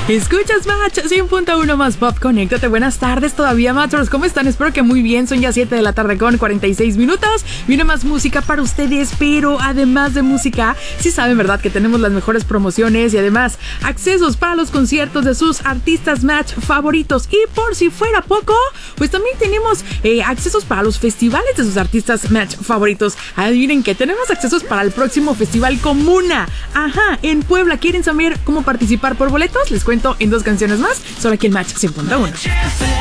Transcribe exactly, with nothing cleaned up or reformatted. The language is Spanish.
Escuchas Match cien punto uno más Pop. Conéctate. Buenas tardes todavía, Matchers. ¿Cómo están? Espero que muy bien. Son ya siete de la tarde con cuarenta y seis minutos. Viene más música para ustedes, pero además de música, sí saben, ¿verdad? Que tenemos las mejores promociones y además accesos para los conciertos de sus artistas Match favoritos. Y por si fuera poco, pues también tenemos eh, accesos para los festivales de sus artistas Match favoritos. Adivinen que tenemos accesos para el próximo Festival Comuna. Ajá, en Puebla. ¿Quieren saber cómo participar por boletos? Les cuento en dos canciones más, solo aquí en Match cien punto uno.